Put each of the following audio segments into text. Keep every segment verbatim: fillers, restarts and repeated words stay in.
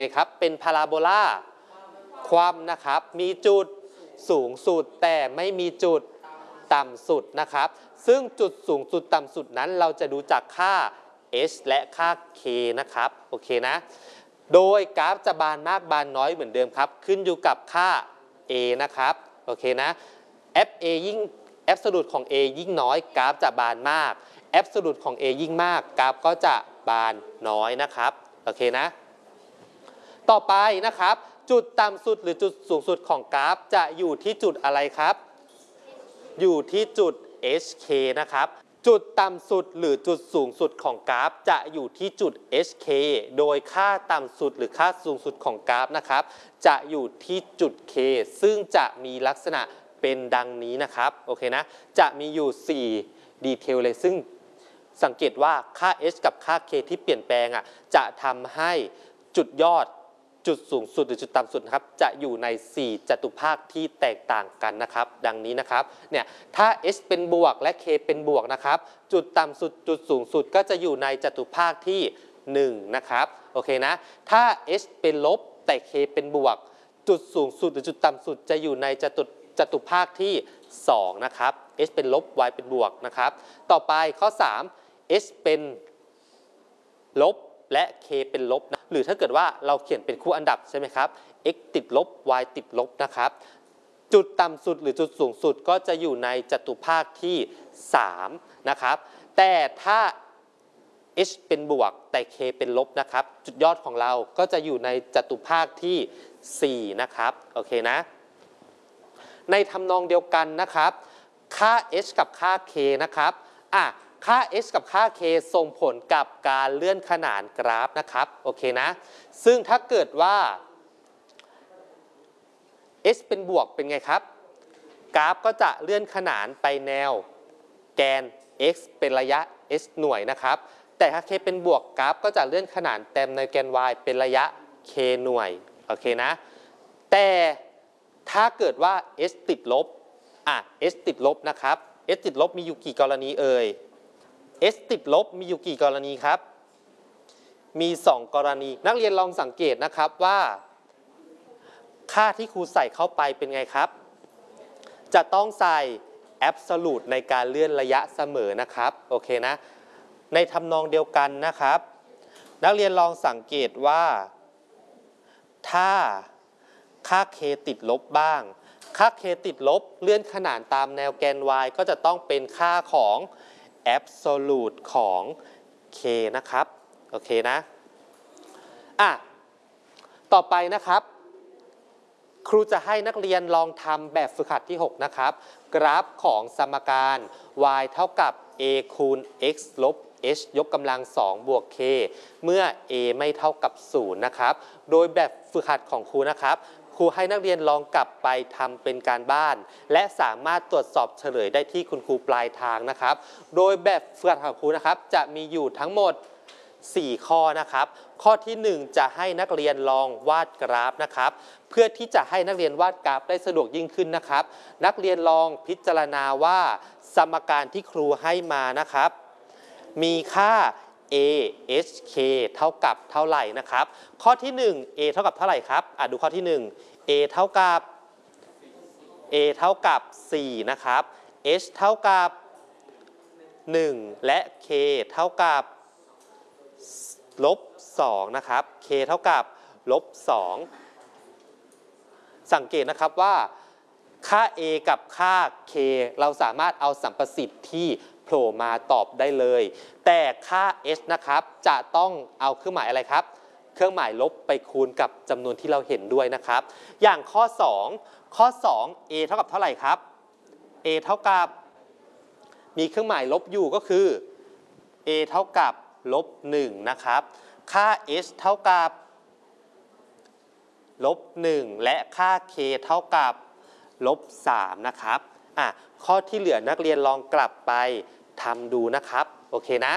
ครับเป็นพาราโบลาความนะครับมีจุดสูงสุดแต่ไม่มีจุดต่ำสุดนะครับซึ่งจุดสูงสุดต่ำสุดนั้นเราจะดูจากค่า h และค่า k นะครับโอเคนะโดยกราฟจะบานมากบานน้อยเหมือนเดิมครับขึ้นอยู่กับค่า a นะครับโอเคนะ fa ยิ่ง absolute ของ a ยิ่งน้อยกราฟจะบานมาก absolute ของ a ยิ่งมากกราฟก็จะบานน้อยนะครับโอเคนะต่อไปนะครับจุดต่ำสุดหรือจุดสูงสุดของกราฟจะอยู่ที่จุดอะไรครับอยู่ที่จุด hk นะครับจุดต่ำสุดหรือจุดสูงสุดของกราฟจะอยู่ที่จุด hk โดยค่าต่ำสุดหรือค่าสูงสุดของกราฟนะครับจะอยู่ที่จุด k ซึ่งจะมีลักษณะเป็นดังนี้นะครับโอเคนะจะมีอยู่สี่ดีเทลเลยซึ่งสังเกตว่าค่า h กับค่า k ที่เปลี่ยนแปลงอ่ะจะทำให้จุดยอดจุดสูงสุดหรือจุดต่ำสุดนะครับจะอยู่ในสี่จตุภาคที่แตกต่างกันนะครับดังนี้นะครับเนี่ยถ้า h เป็นบวกและ k เป็นบวกนะครับจุดต่ำสุดจุดสูงสุดก็จะอยู่ในจตุภาคที่หนึ่งนะครับโอเคนะถ้า h เป็นลบแต่ k เป็นบวกจุดสูงสุดหรือจุดต่ำสุดจะอยู่ในจตุจตุภาคที่สองนะครับ h เป็นลบ y เป็นบวกนะครับต่อไปข้อสาม h เป็นลบและ k เป็นลบนะหรือถ้าเกิดว่าเราเขียนเป็นคู่อันดับใช่ไหมครับ x ติดลบ y ติดลบนะครับจุดต่ำสุดหรือจุดสูงสุดก็จะอยู่ในจตุภาคที่สามนะครับแต่ถ้า h เป็นบวกแต่ k เป็นลบนะครับจุดยอดของเราก็จะอยู่ในจตุภาคที่สี่นะครับโอเคนะในทำนองเดียวกันนะครับค่า h กับค่า k นะครับอ่ะค่า h กับค่า k ส่งผลกับการเลื่อนขนานกราฟนะครับโอเคนะซึ่งถ้าเกิดว่า h เป็นบวกเป็นไงครับกราฟก็จะเลื่อนขนานไปแนวแกน x เป็นระยะ h หน่วยนะครับแต่ถ้า k เป็นบวกกราฟก็จะเลื่อนขนานเต็มในแกน y เป็นระยะ k หน่วยโอเคนะแต่ถ้าเกิดว่า h ติดลบอ่ะ h ติดลบนะครับ h ติดลบมีอยู่กี่กรณีเอ่ย h ติดลบมีอยู่กี่กรณีครับมีสองกรณีนักเรียนลองสังเกตนะครับว่าค่าที่ครูใส่เข้าไปเป็นไงครับจะต้องใส่ absolute ในการเลื่อนระยะเสมอนะครับโอเคนะในทำนองเดียวกันนะครับนักเรียนลองสังเกตว่าถ้าค่า k ติดลบบ้างค่า k ติดลบเลื่อนขนานตามแนวแกน y ก็จะต้องเป็นค่าของ absolute ของ k นะครับโอเคนะอ่ะต่อไปนะครับครูจะให้นักเรียนลองทำแบบฝึกหัดที่หกนะครับกราฟของสมการ y เท่ากับ a คูณ x ลบ h ยกกำลังสองบวก k เมื่อ a ไม่เท่ากับศูนย์นะครับโดยแบบฝึกหัดของครูนะครับครูให้นักเรียนลองกลับไปทำเป็นการบ้านและสามารถตรวจสอบเฉลยได้ที่คุณครูปลายทางนะครับโดยแบบฝึกหัดของครูนะครับจะมีอยู่ทั้งหมดสี่ข้อนะครับข้อที่หนึ่งจะให้นักเรียนลองวาดกราฟนะครับเพื่อที่จะให้นักเรียนวาดกราฟได้สะดวกยิ่งขึ้นนะครับนักเรียนลองพิจารณาว่าสมการที่ครูให้มานะครับมีค่า a h k เท่ากับเท่าไหร่นะครับข้อที่หนึ่ง a เท่ากับเท่าไหร่ครับอ่ะดูข้อที่หนึ่ง a เท่ากับ a เท่ากับสี่นะครับ h เท่ากับหนึ่งและ k เท่ากับลบสองนะครับ k เท่ากับลบสองสังเกตนะครับว่าค่า a กับค่า k เราสามารถเอาสัมประสิทธิ์ที่โผล่มาตอบได้เลยแต่ค่า h นะครับจะต้องเอาเครื่องหมายอะไรครับเครื่องหมายลบไปคูณกับจำนวนที่เราเห็นด้วยนะครับอย่างข้อสองข้อสอง a เท่ากับเท่าไหร่ครับ a เท่ากับมีเครื่องหมายลบอยู่ก็คือ a เท่ากับลบหนึ่งนะครับค่า h เท่ากับลบหนึ่งและค่า k เท่ากับลบสามนะครับอ่ะข้อที่เหลือนักเรียนลองกลับไปทำดูนะครับโอเคนะ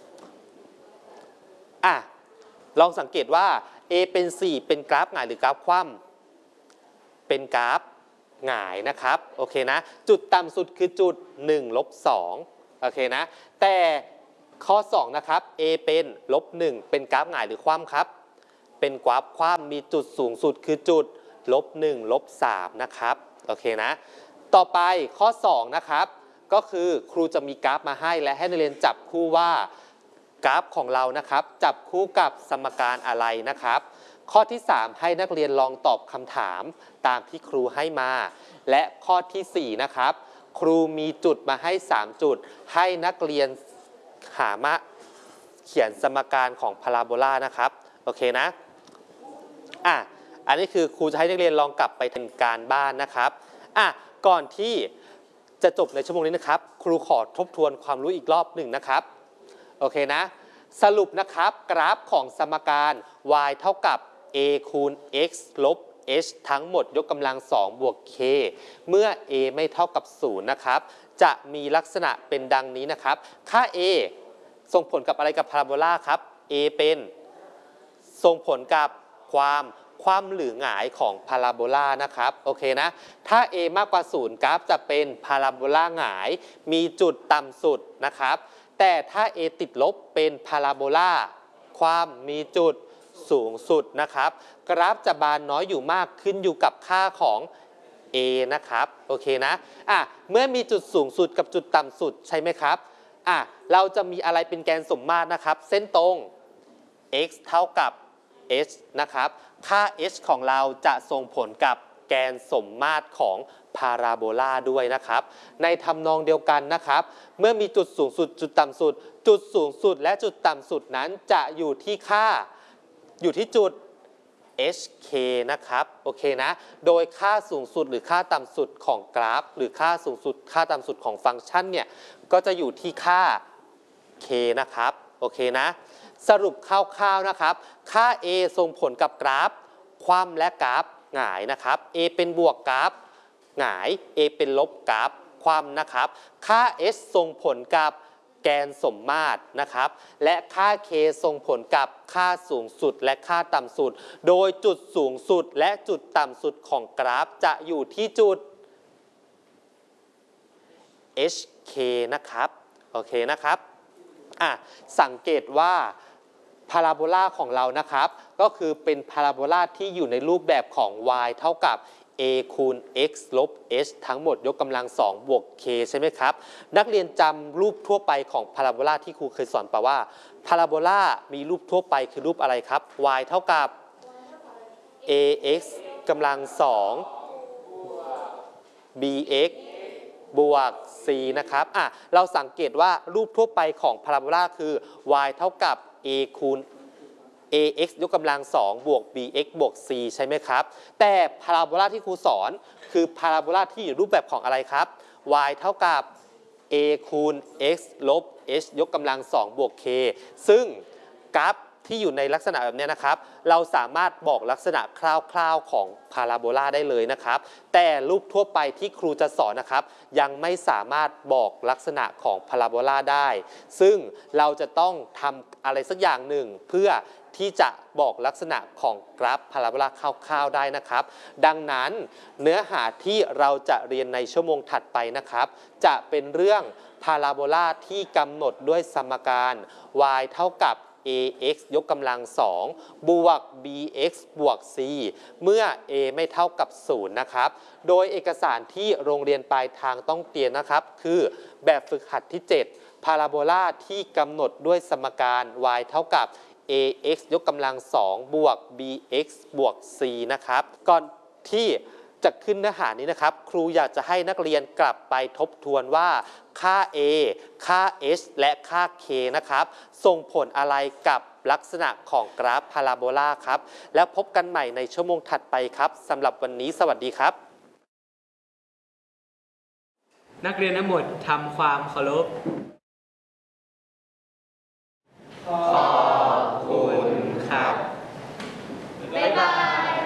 อ่ะลองสังเกตว่า a เป็นสี่เป็นกราฟหงายหรือกราฟคว่ำเป็นกราฟหงายนะครับโอเคนะจุดต่ำสุดคือจุดหนึ่งลบสองโอเคนะแต่ข้อสองนะครับ a เป็นลบหนึ่งเป็นกราฟหงายหรือคว่ำครับเป็นกราฟคว่ำมีจุดสูงสุดคือจุดลบหนึ่งลบสามนะครับโอเคนะต่อไปข้อสองนะครับก็คือครูจะมีกราฟมาให้และให้นักเรียนจับคู่ว่ากราฟของเรานะครับจับคู่กับสมการอะไรนะครับข้อที่สามให้นักเรียนลองตอบคำถามตามที่ครูให้มาและข้อที่สี่นะครับครูมีจุดมาให้สามจุดให้นักเรียนหามาเขียนสมการของพาราโบลานะครับโอเคนะอ่ะอันนี้คือครูจะให้นักเรียนลองกลับไปทำการบ้านนะครับอ่ะก่อนที่จะจบในชั่วโมงนี้นะครับครูขอทบทวนความรู้อีกรอบหนึ่งนะครับโอเคนะสรุปนะครับกราฟของสมการ y เท่ากับ a คูณ x ลบ h ทั้งหมดยกกำลังสองบวก k เมื่อ a ไม่เท่ากับศูนย์นะครับจะมีลักษณะเป็นดังนี้นะครับค่า a ส่งผลกับอะไรกับพาราโบลาครับ a เป็นส่งผลกับความความหรือหงายของพาราโบลานะครับโอเคนะถ้า a มากกว่าศูนย์กราฟจะเป็นพาราโบลาหงายมีจุดต่ำสุดนะครับแต่ถ้า a ติดลบเป็นพาราโบลาความมีจุดสูงสุดนะครับกราฟจะบานน้อยอยู่มากขึ้นอยู่กับค่าของ a นะครับโอเคนะอ่ะเมื่อมีจุดสูงสุดกับจุดต่ำสุดใช่ไหมครับอ่ะเราจะมีอะไรเป็นแกนสมมาตรนะครับเส้นตรง x เท่ากับ h นะครับค่า h ของเราจะส่งผลกับแกนสมมาตรของพาราโบลาด้วยนะครับในทำนองเดียวกันนะครับเมื่อมีจุดสูงสุดจุดต่ำสุดจุดสูงสุดและจุดต่ำสุดนั้นจะอยู่ที่ค่าอยู่ที่จุด hk นะครับโอเคนะโดยค่าสูงสุดหรือค่าต่ำสุดของกราฟหรือค่าสูงสุดค่าต่ำสุดของฟังก์ชันเนี่ยก็จะอยู่ที่ค่า k นะครับโอเคนะสรุปคร่าวๆนะครับค่า a ส่งผลกับกราฟคว่ำและกราฟหงายนะครับ a เป็นบวกกราฟหงาย a เป็นลบกราฟคว่ำนะครับค่า h ส่งผลกับแกนสมมาตรนะครับและค่า k ส่งผลกับค่าสูงสุดและค่าต่ำสุดโดยจุดสูงสุดและจุดต่ำสุดของกราฟจะอยู่ที่จุด hk นะครับโอเคนะครับอ่ะสังเกตว่าพาราโบลาของเรานะครับก็คือเป็นพาราโบลาที่อยู่ในรูปแบบของ y เท่ากับ a คูณ x ลบ h ทั้งหมดยกกำลังสองบวก k ใช่ไหมครับนักเรียนจำรูปทั่วไปของพาราโบลาที่ครูเคยสอนไปว่าพาราโบลามีรูปทั่วไปคือรูปอะไรครับ y เท่ากับ ax กำลังสอง bx บวก c นะครับอ่ะเราสังเกตว่ารูปทั่วไปของพาราโบลาคือ y เท่ากับ a คูณ ax ยกกำลังสองบวก bx บวก c ใช่ไหมครับแต่พาราโบลาที่ครูสอนคือพาราโบลาที่อยู่รูปแบบของอะไรครับ y เท่ากับ a คูณ x ลบ h ยกกำลังสองบวก k ซึ่งกราฟที่อยู่ในลักษณะแบบนี้นะครับเราสามารถบอกลักษณะคร่าวๆของพาราโบลาได้เลยนะครับแต่รูปทั่วไปที่ครูจะสอนนะครับยังไม่สามารถบอกลักษณะของพาราโบลาได้ซึ่งเราจะต้องทำอะไรสักอย่างหนึ่งเพื่อที่จะบอกลักษณะของกราฟพาราโบลาคร่าวๆได้นะครับดังนั้นเนื้อหาที่เราจะเรียนในชั่วโมงถัดไปนะครับจะเป็นเรื่องพาราโบลาที่กำหนดด้วยสมการ y เท่ากับax ยกกำลังสองบวก bx บวก c เมื่อ a ไม่เท่ากับศูนย์นะครับโดยเอกสารที่โรงเรียนปลายทางต้องเตรียมนะครับคือแบบฝึกหัดที่เจ็ดพาราโบลาที่กำหนดด้วยสมการ y เท่ากับ ax ยกกำลังสองบวก bx บวก c นะครับก่อนที่จะขึ้นเนื้อหานี้นะครับครูอยากจะให้นักเรียนกลับไปทบทวนว่าค่า a ค่า h และค่า k นะครับส่งผลอะไรกับลักษณะของกราฟพาราโบลาครับแล้วพบกันใหม่ในชั่วโมงถัดไปครับสำหรับวันนี้สวัสดีครับนักเรียนทั้งหมดทำความเคารพขอ